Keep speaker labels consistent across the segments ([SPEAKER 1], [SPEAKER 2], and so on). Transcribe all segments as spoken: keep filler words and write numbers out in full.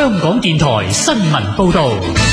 [SPEAKER 1] 香港電台新聞報道。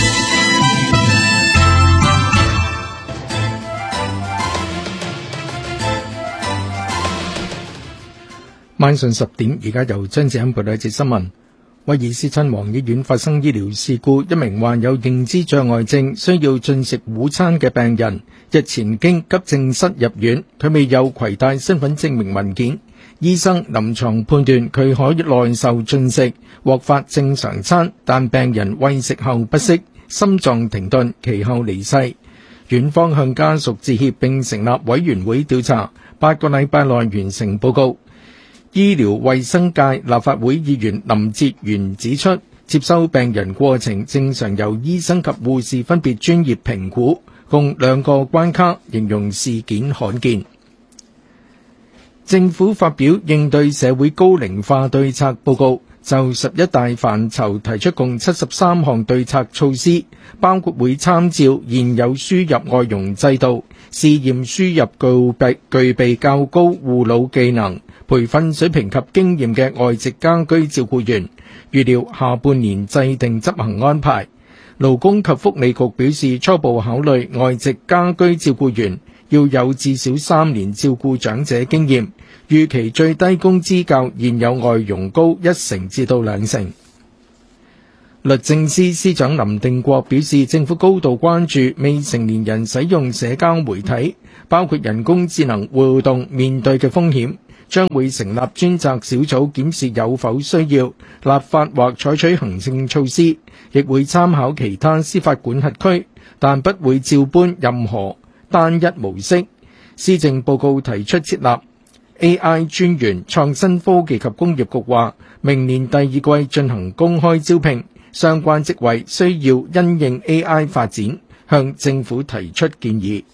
[SPEAKER 2] 晚上十點，而家由張子欣報道一節新聞。威爾斯親王醫院發生醫療事故，一名患有認知障礙症需要進食午餐嘅病人，日前經急症室入院，佢未有攜帶身份證明文件，醫生臨床判斷佢可以耐受進食，獲發正常餐，但病人餵食後不適，心臟停頓，其後離世。院方向家屬致歉並成立委員會調查，八個禮拜內完成報告。醫療衛生界立法會議員林哲元指出，接收病人過程正常由醫生及護士分別專業評估，共兩個關卡，形容事件罕見。政府發表應對社會高齡化對策報告，就十一大範疇提出共七十三項對策措施，包括會參照現有輸入外傭制度，試驗輸入具備具備較高護老技能、培訓水平及經驗嘅外籍家居照顧員，預料下半年制定執行安排。勞工及福利局表示，初步考慮外籍家居照顧員要有至少三年照顧長者經驗，預期最低工資較現有外傭高一成至到兩成。律政司司長林定國表示，政府高度關注未成年人使用社交媒體，包括人工智能互動面對嘅風險，將會成立專責小組檢視有否需要立法或採取行政措施，亦會參考其他司法管轄區，但不會照搬任何單一模式。施政報告提出設立 A I 專員，創新科技及工業局話，明年第二季進行公開招聘，相關職位需要因應 A I 發展，向政府提出建議。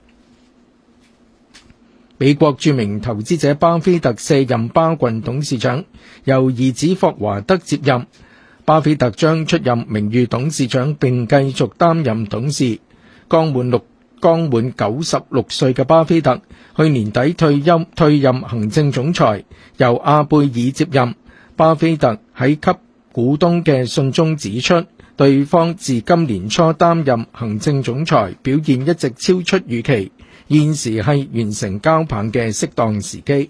[SPEAKER 2] 美國著名投資者巴菲特卸任巴郡董事長，由兒子霍華德接任。巴菲特將出任名譽董事長並繼續擔任董事。剛滿六剛滿九十六歲嘅巴菲特，去年底退休退任行政總裁，由阿貝爾接任。巴菲特喺給股東嘅信中指出，對方自今年初擔任行政總裁，表現一直超出預期。現時係完成交棒嘅適當時機。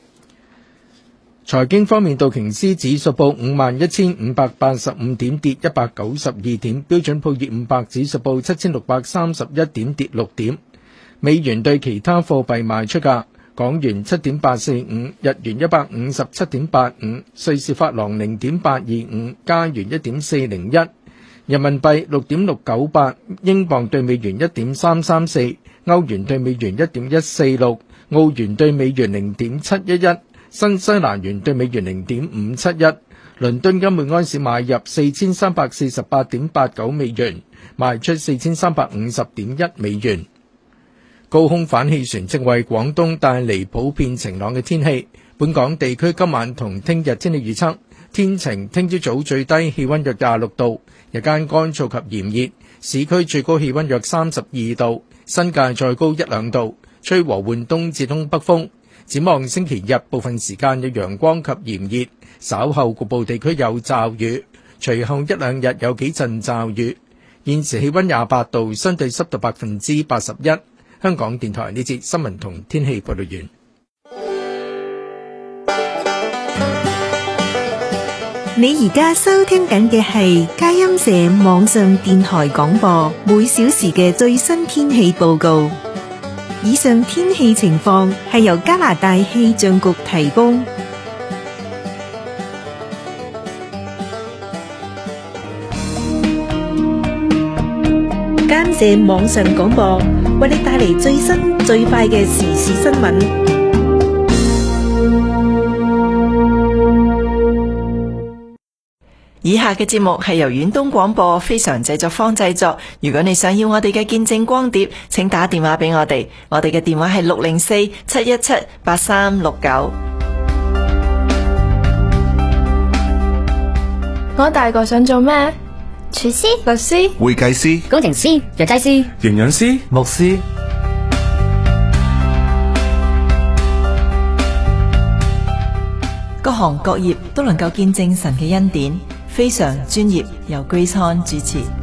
[SPEAKER 2] 財經方面，道瓊斯指數報五萬一千五百八十五點，跌一百九十二點；標準普爾五百指數報七千六百三十一點，跌六點。美元對其他貨幣賣出價：港元七點八四五，日元一百五十七點八五，瑞士法郎零點八二五，加元一點四零一，人民幣六點六九八，英鎊對美元一點三三四。歐元對美元一點一四六，澳元對美元零點七一一，新西蘭元對美元零點五七一。倫敦金每安士買入四千三百四十八點八九美元，賣出四千三百五十點一美元。高空反氣旋正為廣東帶嚟普遍晴朗嘅天氣。本港地區今晚同聽日天氣預測：天晴，聽朝早最低氣溫約廿六度，日間乾燥及炎熱，市區最高氣溫約三十二度。新界再高一兩度，吹和緩東至東北風。展望星期日部分時間有陽光及炎熱，稍後局部地區有驟雨，隨後一兩日有幾陣驟雨。現時氣溫廿八度，相對濕度百分之八十一。香港電台呢節新聞同天氣報道完。
[SPEAKER 3] 你而家收聽緊嘅係佳音社網上電台廣播，每小時嘅最新天氣報告。以上天氣情況係由加拿大氣象局提供。佳音社網上廣播為你帶嚟最新最快嘅時事新聞。以下嘅節目係由遠東廣播非常製作方製作。如果你想要我哋嘅見證光碟，請打電話俾我哋，我哋嘅電話係六零四七一七八三六九。
[SPEAKER 4] 我大個想做咩？廚師、律師、
[SPEAKER 5] 會計師、
[SPEAKER 6] 工程師、藥劑師、
[SPEAKER 5] 營養師、牧師。
[SPEAKER 3] 各行各業都能夠見證神嘅恩典。
[SPEAKER 5] 非常專業，由 Grace Han 主持。